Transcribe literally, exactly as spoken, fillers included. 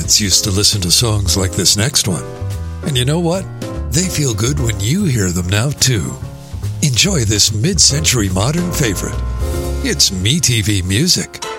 parents used to listen to songs like this next one. And you know what? They feel good when you hear them now, too. Enjoy this mid-century modern favorite. It's MeTV Music.